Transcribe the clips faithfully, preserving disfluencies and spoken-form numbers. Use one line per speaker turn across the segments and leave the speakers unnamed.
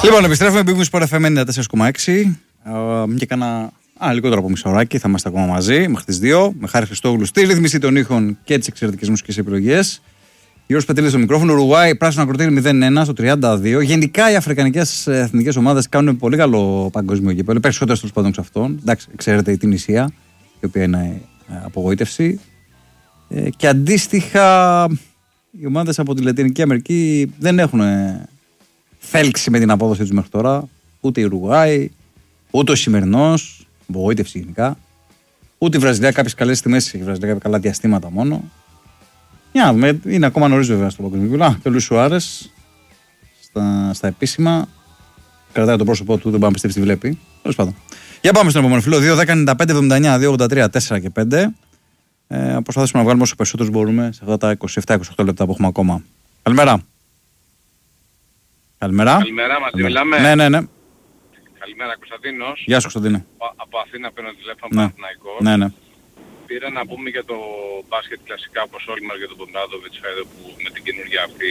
Λοιπόν, επιστρέφουμε με Big Sport εφ εμ ενενήντα τέσσερα κόμμα έξι και κάνα α, λιγότερο από μισοράκι. Θα είμαστε ακόμα μαζί μέχρι τις δύο. Με Χάρη Χριστόγλου στη ρύθμιση των ήχων και τις εξαιρετικές μουσικές επιλογές. Γιώργος Πετρίδης στο μικρόφωνο. Ουρουγουάη, πράσινο ακροτήρι μηδέν ένα στο τριάντα δύο. Γενικά οι αφρικανικές εθνικές ομάδες κάνουν πολύ καλό παγκόσμιο κύπελλο. Περισσότερο τέλος πάντων σε αυτόν. Εντάξει, ξέρετε η Τινησία, η οποία είναι απογοήτευση. Ε, και αντίστοιχα, οι ομάδες από τη Λατινική Αμερική δεν έχουν θέλξει με την απόδοση τους μέχρι τώρα. Ούτε η Ουρουγουάη, ούτε ο Σημερινός, απογοήτευση γενικά. Ούτε η Βραζιλία, κάποιες καλές τιμές, η Βραζιλία κάποια καλά διαστήματα μόνο. Για, με, είναι ακόμα νωρίς βέβαια στο παγκόσμιο κύπελλο. Και ο Λουίς Σουάρες στα, στα επίσημα. Κρατάει το πρόσωπό του, δεν πάμε πιστέψει τι βλέπει. Τέλος πάντων. Για πάμε στον επόμενο φίλο. δύο δέκα ενενήντα πέντε εβδομήντα εννιά δύο ογδόντα τρία τέσσερα και πέντε. Ε, προσπαθήσουμε να βγάλουμε όσο περισσότερους μπορούμε σε αυτά τα είκοσι επτά είκοσι οκτώ λεπτά που έχουμε ακόμα. Καλημέρα. Καλημέρα.
Καλημέρα, μαζί μιλάμε.
Ναι, ναι, ναι.
Καλημέρα, Κωνσταντίνος.
Γεια σου, Κωνσταντίνε.
Από Αθήνα παίρνω τηλέφωνο,
ναι.
Παναθηναϊκός.
Ναι, ναι.
Πήρα να πούμε για το μπάσκετ κλασικά, όπως όλοι μας, για τον Μποντράντοβιτς φέτο που με την καινούργια αυτή,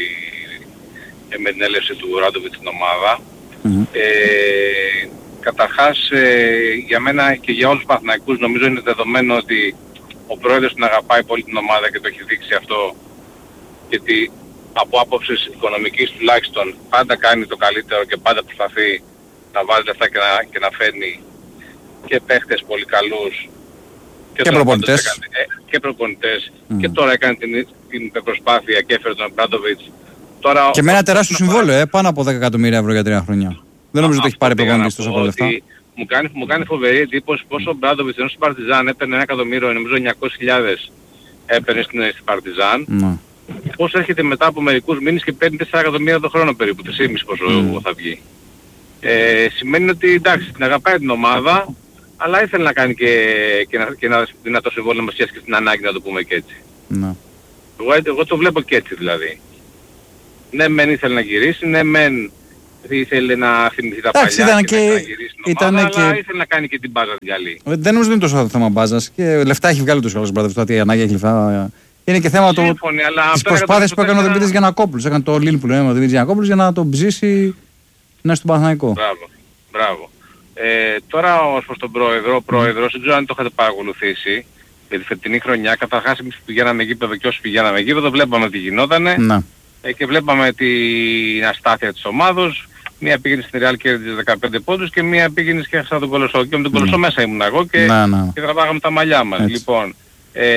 με την έλευση του Ράντοβιτς στην ομάδα.
Mm-hmm.
Ε, καταρχάς, ε, για μένα και για όλους τους Παναθηναϊκούς νομίζω είναι δεδομένο ότι ο πρόεδρος την αγαπάει πολύ την ομάδα και το έχει δείξει αυτό, γιατί από άποψης οικονομικής τουλάχιστον πάντα κάνει το καλύτερο και πάντα προσπαθεί να βάζει λεφτά και να, και να φέρνει και παίχτες πολύ καλούς και,
και προπονητές
ε, και, προπονητές. Mm. Και τώρα έκανε την, την προσπάθεια και έφερε τον Μπράντοβιτς. Τώρα,
και με ένα τεράστιο συμβόλαιο, ε, πάνω από δέκα εκατομμύρια ευρώ για τρία χρόνια. Δεν νομίζω ότι έχει πάρει προπονητής τόσο πολλά λεφτά.
Μου κάνει, μου κάνει φοβερή εντύπωση πόσο ο Μπράντοβιτς ενώ στην Παρτιζάν έπαιρνε ένα εκατομμύριο, νομίζω εννιακόσιες χιλιάδες έπαιρνε στην, στην Παρτιζάν. Mm. Πώς έρχεται μετά από μερικούς μήνες και παίρνει τέσσερα εκατομμύρια το χρόνο περίπου, τέσσερα κόμμα πέντε πόσο mm. θα βγει. Ε, σημαίνει ότι εντάξει, την αγαπάει την ομάδα, αλλά ήθελε να κάνει και, και, να, και ένα δυνατό συμβόλαιο να μας και στην ανάγκη, να το πούμε και έτσι.
Mm.
Εγώ, εγώ το βλέπω και έτσι δηλαδή. Ναι μεν ήθελε να γυρίσει, ναι μεν ήθελε να θυμηθεί τα
εντάξει,
παλιά και,
και
να γυρίσει την ομάδα,
και...
αλλά ήθελε να κάνει και την μπάζα διαλύει.
Δεν νομίζω ότι είναι τόσο θέμα μπάζας και λεφτά έχει βγάλει τους άλλους μπράδες, ότι η ανάγκη έχει λεφτά. Είναι και θέμα της προσπάθειας που έκανε ο Δημήτρης Γιαννακόπουλος. Έκανε το Λίλ που λέμε ο Δημήτρης Γιαννακόπουλος για να τον ψήσει να είναι στον Παναθηναϊκό.
Μπράβο, μπράβο. Ε, τώρα ως προς τον πρόεδρο, ο πρόεδρος, δεν ξέρω αν το είχατε παρακολουθήσει, για τη φετινή χρονιά, καταρχάς εμείς πηγαίναμε γήπεδο και όσοι πηγαίναμε γήπεδο, βλέπαμε τι γινότανε ε, και βλέπαμε την αστάθεια της ομάδος. Μία πήγαινε στην Real και κέρδιζε δεκαπέντε πόντους και μία πήγαινε και έχασα τον Κολοσσό. Και με τον Κολοσσό μέσα ήμουν εγώ και, και τραβάγαμε τα μαλλιά μας. Έτσι. Λοιπόν, ε,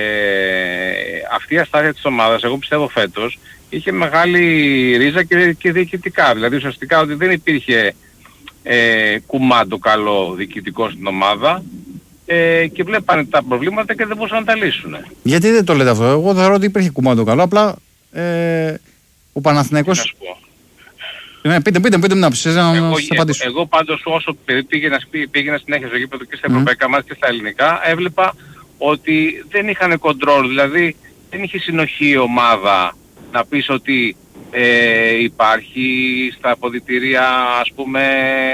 αυτή η αστάθεια της ομάδας, εγώ πιστεύω φέτος, είχε μεγάλη ρίζα και, και διοικητικά. Δηλαδή ουσιαστικά ότι δεν υπήρχε ε, κουμάντο καλό διοικητικό στην ομάδα ε, και βλέπανε τα προβλήματα και δεν μπορούσαν να τα λύσουν.
Γιατί δεν το λέτε αυτό? Εγώ θεωρώ ότι υπήρχε κουμάντο καλό, απλά ε, ο Παναθηναϊκός... Ναι, πείτε, πείτε, πείτε, να ψήσεις να σας απαντήσω.
Εγώ πάντως όσο πήγαινα, πήγαινα συνέχεια στο γήπεδο και στα ευρωπαϊκά μάτια και στα ελληνικά, έβλεπα ότι δεν είχαν κοντρόλ, δηλαδή δεν είχε συνοχή η ομάδα να πεις ότι ε, υπάρχει στα αποδυτήρια, ας πούμε,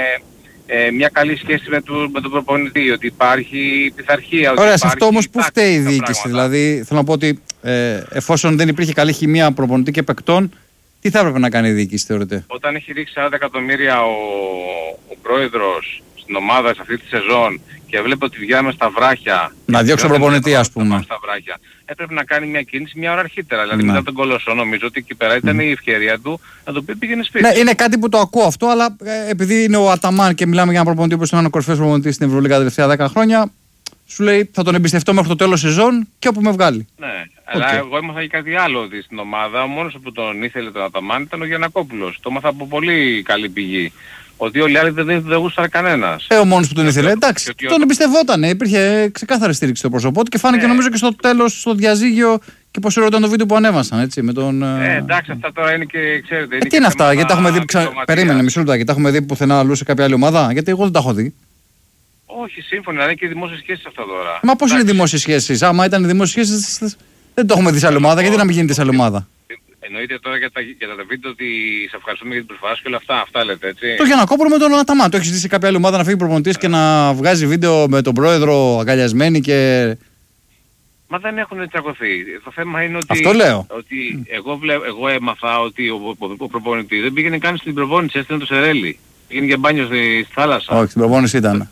ε, μια καλή σχέση με, του, με τον προπονητή, ότι υπάρχει πειθαρχία.
Ωραία, σε αυτό όμως που φταίει η διοίκηση? Δηλαδή θέλω να πω ότι ε, εφόσον δεν υπήρχε καλή χημεία προπονητή και παικτών, τι θα έπρεπε να κάνει η διοίκηση, θεωρείτε?
Όταν έχει ρίξει σαράντα εκατομμύρια ο, ο πρόεδρος στην ομάδα σε αυτή τη σεζόν και βλέπω ότι βγαίνουμε στα βράχια...
Να διώξει τον προπονητή, ας πούμε.
Στα βράχια. Έπρεπε να κάνει μια κίνηση μια ώρα αρχίτερα. Δηλαδή μετά τον Κολοσσό νομίζω ότι εκεί πέρα ήταν mm. η ευκαιρία του να το πει πήγαινε σπίτι.
Ναι, είναι κάτι που το ακούω αυτό, αλλά ε, επειδή είναι ο Αταμάν και μιλάμε για έναν προπονητή που είναι ο κορυφαίος προπονητής στην Ευρωλίγα τα τελευταία δέκα χρόνια, σου λέει θα τον εμπιστευτώ μέχρι το τέλος σεζόν και όπου με βγάλει.
Ναι, okay. Αλλά εγώ έμαθα και κάτι άλλο ότι στην ομάδα, ο μόνος που τον ήθελε τον Αταμάν ήταν ο Γιαννακόπουλος. Το έμαθα από πολύ καλή πηγή. Ότι όλοι οι άλλοι δεν δε γούσταρε κανένας.
Ε, ο μόνος που τον ήθελε, εντάξει, τον ο... εμπιστευόταν. Υπήρχε ξεκάθαρη στήριξη στο πρόσωπό του και φάνηκε ε. νομίζω και στο τέλος, στο διαζύγιο και πως ήταν το βίντεο που ανέβασαν, έτσι, με τον...
Ε, εντάξει, αυτά τώρα είναι και, ξέρετε... Είναι
ε, τι είναι αυτά, γιατί τα έχουμε δει, ξα... περίμενε μισό λεπτό, γιατί τα έχουμε δει πουθενά αλλού σε κάποια άλλη ομάδα, γιατί εγώ δεν τα έχω δει.
Όχι, σύμφωνα, είναι και δημόσιες σχέσεις αυτά τώρα.
Μα πώς είναι δημόσιες σχέσεις? Άμα ήταν δημόσιες σχέσεις, δεν το έχουμε δει σε άλλη ομάδα, γιατί να μην γίνεται σε άλλη ομάδα?
Εννοείται τώρα για τα, για τα βίντεο ότι σε ευχαριστούμε για την προσφορά και όλα αυτά, αυτά λέτε, έτσι.
Το Γιαννακόπουλο με τον Αταμάν. Το έχεις δει σε κάποια άλλη ομάδα να φύγει προπονητής yeah. και να βγάζει βίντεο με τον πρόεδρο αγκαλιασμένη και...
Μα δεν έχουν τσακωθεί. Το θέμα είναι ότι,
αυτό λέω.
ότι εγώ, βλέ, εγώ έμαθα ότι ο, ο, ο προπονητής δεν πήγαινε καν στην προπόνηση, έστειλε το Σερέλι. Πήγαινε για μπάνιο στη, στη θάλασσα.
Όχι, στην προπόνηση ήταν.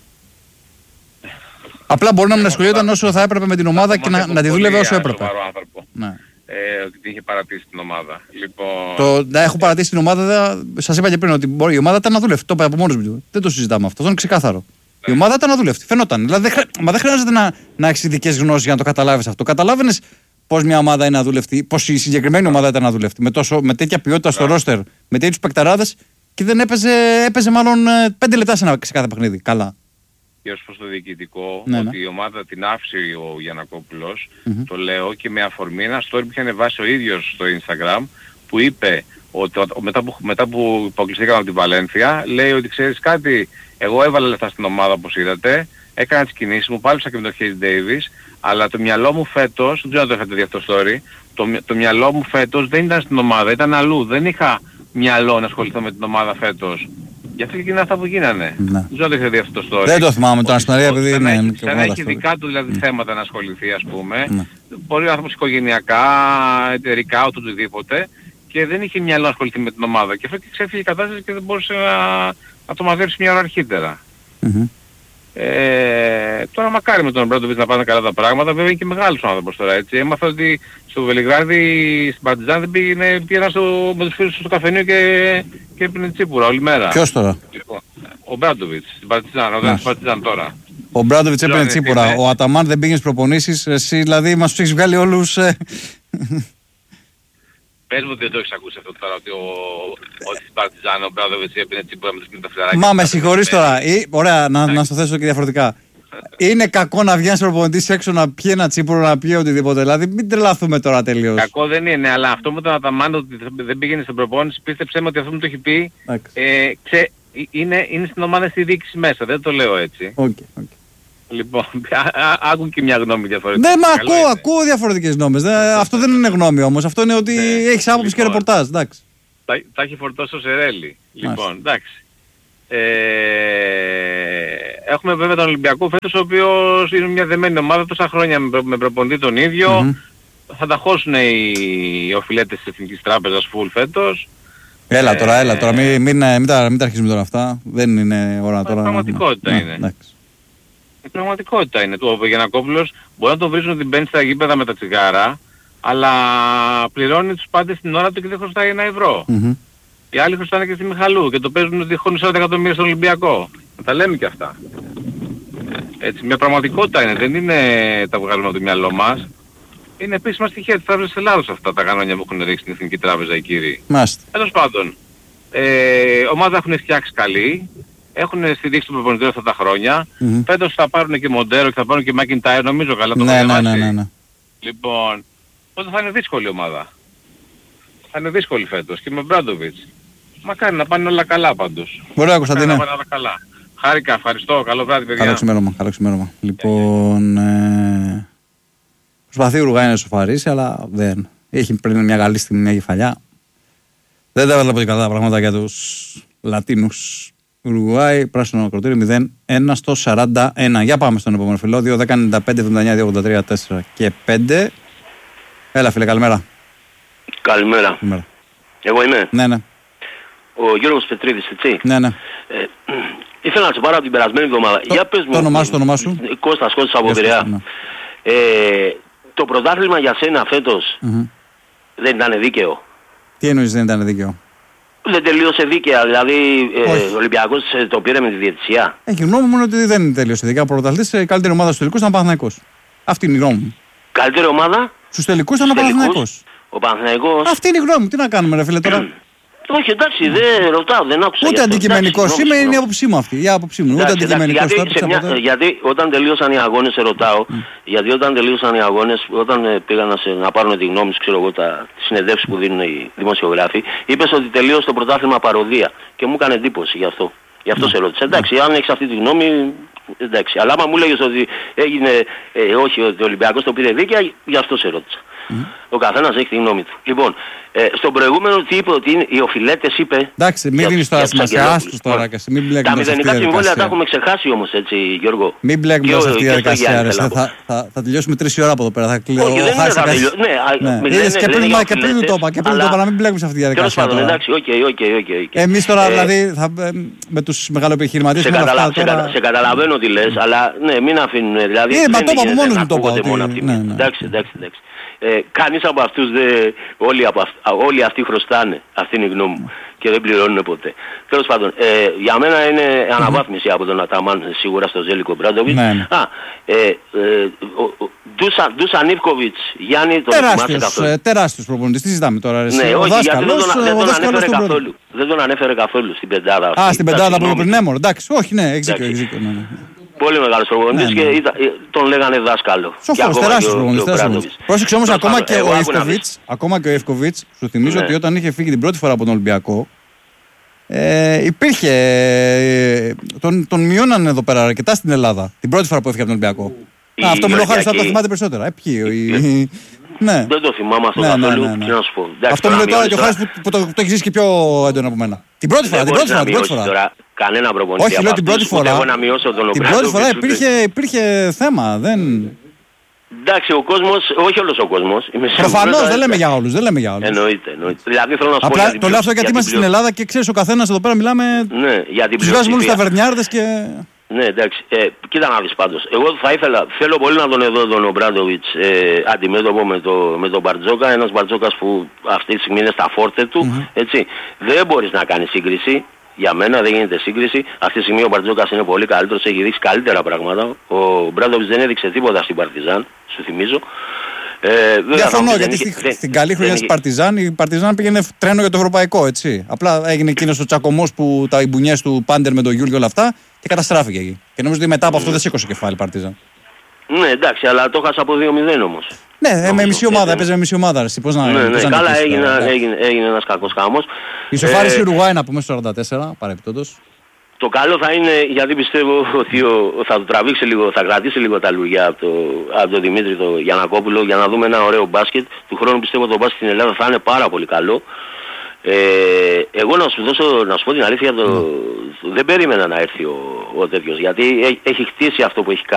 Απλά μπορεί να μην ασχολιόταν όσο θα έπρεπε με την ομάδα και να, να τη δούλευε όσο έπρεπε.
Ναι. Ε, ότι την είχε παρατήσει την ομάδα. Λοιπόν...
Το να έχω παρατήσει την ομάδα, σας είπα και πριν ότι μπορεί, η ομάδα ήταν αδούλευτη. Το είπα από μόνος μου. Δεν το συζητάμε αυτό. Αυτό είναι ξεκάθαρο. Ναι. Η ομάδα ήταν αδούλευτη. Φαινόταν. Δηλαδή, δεν, μα δεν χρειάζεται να, να έχεις ειδικές γνώσεις για να το καταλάβεις αυτό. Καταλάβαινες πώς μια ομάδα είναι αδούλευτη, πώς η συγκεκριμένη ομάδα ήταν αδούλευτη. Με, τόσο, με τέτοια ποιότητα στο ρόστερ, με τέτοιους παικταράδες και δεν έπαιζε, έπαιζε μάλλον πέντε λεπτά σε, ένα, σε κάθε παιχνίδι. Καλά.
Και ως προς το διοικητικό,
ναι,
ότι
ναι.
η ομάδα την άφησε ο Γιαννακόπουλος, mm-hmm. το λέω και με αφορμή ένα story που είχε ανεβάσει ο ίδιος στο Instagram, που είπε ότι μετά που, μετά που υποκλειστήκαμε από την Βαλένθια, λέει ότι ξέρεις κάτι, εγώ έβαλα λεφτά στην ομάδα όπως είδατε, έκανα τις κινήσεις μου, πάλεψα και με τον Hayes Davis, αλλά το μυαλό μου φέτος, δεν ξέρω αν το είχατε δει αυτό το story, το, το μυαλό μου φέτος δεν ήταν στην ομάδα, ήταν αλλού, δεν είχα μυαλό να ασχοληθώ με την ομάδα φέτος. Γι' αυτό και γίνανε αυτά που γίνανε. Ναι. Δεν ξέρω αν το είχατε δει αυτό το story.
Δεν το θυμάμαι τον Αστοναρία επειδή είναι...
Σαν να έχει δικά του δηλαδή θέματα να ασχοληθεί ας πούμε. Ναι. Μπορεί ο άνθρωπος οικογενειακά, εταιρικά, οτιδήποτε. Και δεν είχε μυαλό να ασχοληθεί με την ομάδα. Και αυτό και ξέφυγε η κατάσταση και δεν μπορούσε να, να το μαζέψει μια ώρα αρχίτερα. Mm-hmm. Ε, τώρα μακάρι με τον Μπράντοβιτς να πάνε καλά τα πράγματα. Βέβαια είναι και μεγάλος ο άνθρωπος τώρα έτσι. Έμαθα ότι στο Βελιγράδι, στην Παρτιζάν δεν πήγαινε, πήγαινα στο, με τους φίλους στο καφενείο και, και έπινε τσίπουρα όλη μέρα.
Ποιος τώρα?
Ο Μπράντοβιτς, στην Παρτιζάν, όταν στην Παρτιζάν τώρα.
Ο Μπράντοβιτς έπινε τσίπουρα. Ο Αταμάν δεν πήγε στις προπονήσεις. Εσύ δηλαδή μας τους έχεις βγάλει όλους... Ε...
Πες μου ότι δεν το έχεις ακούσει αυτό τώρα, ότι, ο, ότι στην Παρτιζάν ο Μπράντοβιτς έπινε τσίπουρα με τους φιλαράκια.
Μα με συγχωρείς τώρα. Ή, ωραία, να, να στο θέσω και διαφορετικά. Είναι κακό να βγαίνει ο προπονητής έξω να πιει ένα τσίπουρο, να πιει οτιδήποτε. Δηλαδή μην τρελαθούμε τώρα τελείως.
Κακό δεν είναι, αλλά αυτό με τον Αταμάν ότι δεν πήγαινε στην προπόνηση, πίστεψέ με ότι αυτό μου το έχει πει. Ε, ξέ, είναι, είναι στην ομάδα στη διοίκηση μέσα, δεν το λέω έτσι.
Okay, okay.
Λοιπόν, άκουν και μια γνώμη διαφορετική.
Ναι, μα ακούω, ακούω διαφορετικές γνώμες. Αυτό δεν είναι γνώμη όμως. Αυτό είναι ότι έχεις άποψη και ρεπορτάζ. Τα
έχει φορτώσει ο Σερέλι. Λοιπόν, εντάξει. Ε, έχουμε βέβαια τον Ολυμπιακό φέτος, ο οποίος είναι μια δεμένη ομάδα τόσα χρόνια με, με προπονητή τον ίδιο. Mm-hmm. Θα τα χώσουν οι, οι οφειλέτες της Εθνικής Τράπεζας full φέτος. Έλα
ε, τώρα, έλα τώρα, μην, μην, μην, μην, τα, μην τα αρχίσουμε τώρα αυτά. Δεν είναι ώρα τώρα.
Η πραγματικότητα να, είναι. Να, η πραγματικότητα είναι. Ο Γιαννακόπουλος μπορεί να τον βρίζουν ότι μπαίνει στα γήπεδα με τα τσιγάρα, αλλά πληρώνει τους πάντες την ώρα του και δεν χρωστάει ένα ευρώ. Mm-hmm. Οι άλλοι χρωστάνε και στη Μιχαλού και το παίζουν ότι χώνουν σαράντα εκατομμύρια στον Ολυμπιακό. Τα λέμε και αυτά. Έτσι, μια πραγματικότητα είναι, δεν είναι τα βγάλουμε από το μυαλό μας. Είναι επίσημα στοιχεία της Τράπεζας της Ελλάδος αυτά τα κανόνια που έχουν ρίξει στην Εθνική Τράπεζα οι κύριοι.
Μάλιστα.
Τέλος πάντων, ε, ομάδα έχουν φτιάξει καλή, έχουν στηρίξει τον προπονητή αυτά τα χρόνια. Mm-hmm. Φέτος θα πάρουν και Μοντέρο και θα πάρουν και Μακιντάιρ, νομίζω καλά το
ναι, ναι, ναι, ναι, ναι.
Λοιπόν, τότε θα είναι δύσκολη η ομάδα. Θα είναι δύσκολη φέτος και με Μπράντοβιτς. Μακάρι να πάνε όλα καλά πάντως.
Ωραία Κωνσταντίνε.
Να πάνε όλα καλά. Χάρηκα, ευχαριστώ. Καλό βράδυ παιδιά.
Καλό ξημέρωμα, καλό ξημέρωμα. Λοιπόν, ε, προσπαθεί ο Ουρουγάη να σοφαρίσει, αλλά δεν. Έχει πριν μια καλή στιγμή, μια κεφαλιά. Δεν τα έβαλα πολύ καλά τα πράγματα για τους Λατίνους. Ουρουγάη, πράσινο ακροτήριο μηδέν ένα στο σαράντα ένα. Για πάμε στον επόμενο φιλό. δύο δέκα ενενήντα πέντε εβδομήντα εννιά δύο ογδόντα τρία τέσσερα και πέντε. Έλα φίλε, καλημέρα.
Καλημέρα.
Καλημέρα.
Εγώ είμαι.
Ναι, ναι.
Ο Γιώργος Πετρίδης, έτσι.
Ναι, ναι.
Ε, ήθελα να σε πάρω από την περασμένη εβδομάδα.
Το,
Για πες μου.
Το όνομά σου, το όνομά σου.
Κώστας, Κώστας από Πειραιά. Ναι. Ε, το πρωτάθλημα για σένα φέτος mm-hmm. δεν ήταν δίκαιο.
Τι εννοείς δεν ήταν δίκαιο?
Δεν τελείωσε δίκαια, δηλαδή ε, ο Ολυμπιακός το πήρε με τη διαιτησία.
Έχει γνώμη μου ότι δεν τελείωσε δίκαια. Ο πρωταθλητής, η καλύτερη ομάδα στους τελικούς ήταν ο Παναθηναϊκός. Αυτή είναι η γνώμη μου.
Καλύτερη ομάδα.
Στους τελικούς ήταν ο Παναθηναϊκός.
Ο Παναθηναϊκός.
Αυτή είναι η γνώμη μου. Τι να κάνουμε ρε φίλε τώρα.
Όχι εντάξει, δεν ρωτάω, δεν άκουσα.
Ούτε αντικειμενικός είμαι, είναι η άποψή μου αυτή. Η άποψή μου. Ούτε αντικειμενικός.
Γιατί, μια, γιατί όταν τελείωσαν οι αγώνες, σε ρωτάω, mm. γιατί όταν τελείωσαν οι αγώνες, όταν πήγαν να, σε, να πάρουν τη γνώμη σου, ξέρω εγώ, τα συνεντεύξεις που δίνουν οι δημοσιογράφοι, είπες ότι τελείωσε το πρωτάθλημα παροδία. Και μου έκανε εντύπωση γι' αυτό. Γι' αυτό mm. σε ρώτησα. Εντάξει, mm. αν έχεις αυτή τη γνώμη, εντάξει. Αλλά άμα μου λέγες ότι έγινε, ε, όχι, ότι ο Ολυμπιακός το πήρε δίκαια, γι' αυτό σε ρώτησα. Mm. Ο καθένας έχει τη γνώμη του. Λοιπόν, ε, στον προηγούμενο τι είπε, ότι είναι, οι οφειλέτες είπε...
Εντάξει, μην δίνεις τώρα σημασία, άστος τώρα, μην μπλέκουμε
τα μηδενικά συμβόλαια τα έχουμε ξεχάσει όμως, έτσι, Γιώργο.
Μην μπλέκουμε σε αυτή τη διαδικασία, θα, θα, θα, θα τελειώσουμε τρεις ώρα από εδώ πέρα. Θα
κλείσω. Όχι, δεν είναι θα τελειώσουμε.
Και πριν το είπα, και πριν το είπα, να μην μπλέκουμε σε αυτή τη διαδικασία.
Τέλος πάντων, εντάξει, οκ, οκ, οκ.
Εμείς τώρα, δηλαδή, με τους μεγαλοεπιχειρηματίες...
Σε καταλαβαίνω τι λες, αλλά ναι, μην αφήνουν, δηλαδή...
Μα το είπα από μόνος μου το είπα.
Εντάξει, εντάξει, εντάξει. Ε, κανείς από αυτούς δεν, όλοι, από αυ, όλοι αυτοί χρωστάνε, αυτή είναι η γνώμη μου και δεν πληρώνουν ποτέ. Τέλος πάντων, ε, για μένα είναι αναβάθμιση από τον Αταμάν σίγουρα στο Ζέλικο Μπράντοβιτς. Ναι. Α, ε, ε, Ντούσαν Ιβκοβιτς, Γιάννη, τον θυμάσαι καθόλου.
Ε, τεράστιος προπονητής, τι ζητάμε τώρα. Ρε,
ναι, όχι, γιατί δεν τον, δεν τον ανέφερε καθόλου. Δεν τον ανέφερε καθόλου στην πεντάδα.
Α, στην πεντάδα που πριν έμορφο, εντάξει, όχι, ναι, εξήκω.
Πολύ μεγάλος προπονητής, ναι, ναι. Και ήταν, τον λέγανε δάσκαλο.
Σοφός, τεράστιος προπονητής. Πρόσεξε όμως, ακόμα και ο Ιβκοβιτς, ακόμα και ο Ιβκοβιτς, σου θυμίζω, ναι, ότι όταν είχε φύγει την πρώτη φορά από τον Ολυμπιακό, ε, υπήρχε, ε, τον, τον μειώνανε εδώ πέρα αρκετά στην Ελλάδα, την πρώτη φορά που έφυγε από τον Ολυμπιακό. Α, αυτό μιλώ χάρη, θα το θυμάται περισσότερα. Ε, ποιοι, ναι.
Δεν το θυμάμαι αυτό, ναι, καθόλου, ναι, ναι, ναι. Τι να σου πω.
Αυτό μιλώ τώρα και ο Χάρης που, που το, το έχει ζήσει και πιο έντονα από μένα. Την πρώτη φορά, την πρώτη φορά, την πρώτη φορά.
Τώρα, κανένα προπονητή.
Όχι, λέω την πρώτη φορά. Την πρώτη φορά υπήρχε, υπήρχε θέμα. Δεν...
Εντάξει, ο κόσμος, όχι όλος ο κόσμος.
Προφανώς δεν λέμε για όλους. Δεν λέμε για όλους.
Εννοείται, εννοείται. Δηλαδή θέλω να σου πω.
Απλά το λέω αυτό γιατί είμαστε στην Ελλάδα και ξέρεις ο καθένας εδώ πέρα μιλάμε.
Ναι, για την
τους βγάζουμε όλους ταβερνιάρδες και.
Ναι, εντάξει. Ε, κοίτα να δεις πάντως. Εγώ θα ήθελα, θέλω πολύ να τον εδώ τον Ομπράντοβιτς ε, αντιμέτωπο με, το, με τον Μπαρτζόκα. Ένας Μπαρτζόκας που αυτή τη στιγμή είναι στα φόρτε του. Mm-hmm. Έτσι. Δεν μπορείς να κάνεις σύγκριση. Για μένα δεν γίνεται σύγκριση. Αυτή τη στιγμή ο Μπαρτζόκας είναι πολύ καλύτερος, έχει δείξει καλύτερα πράγματα. Ο Μπράντοβιτς δεν έδειξε τίποτα στην Παρτιζάν, σου θυμίζω.
Ε, Διαφωνώ, γιατί στη, δεν, στην καλή χρονιά της Παρτιζάν, η Παρτιζάν πήγαινε τρένο για το ευρωπαϊκό, έτσι. Απλά έγινε εκείνος ο τσακωμός που τα μπουνιές του Πάντερ με τον Γιούλ και όλα αυτά και καταστράφηκε εκεί. Και νομίζω ότι μετά από αυτό δεν σήκωσε κεφάλι η Παρτιζάν.
Ναι, εντάξει, αλλά το έχασα από δύο μηδέν όμως.
Ναι, με μισή ομάδα, έπαιζε με μισή ομάδα. Εσύ, πώς να,
ναι, ναι,
πώς
καλά, να έγινε, τώρα, έγινε, έγινε ένας κακός χάμος.
Ισοφάρισε η Ουρουγουάη να πούμε στο σαράντα τέσσερα, παρεπιπτόντως.
Το καλό θα είναι, γιατί πιστεύω ότι ο, θα το τραβήξει λίγο, θα κρατήσει λίγο τα λουριά από τον το, το Δημήτρη το Γιαννακόπουλο για να δούμε ένα ωραίο μπάσκετ. Του χρόνου πιστεύω το μπάσκετ στην Ελλάδα θα είναι πάρα πολύ καλό. Ε, εγώ να σου δώσω, να σου πω την αλήθεια, το, mm. δεν περίμενα να έρθει ο, ο τέτοιος, γιατί έχει χτίσει αυτό που έχει κάνει.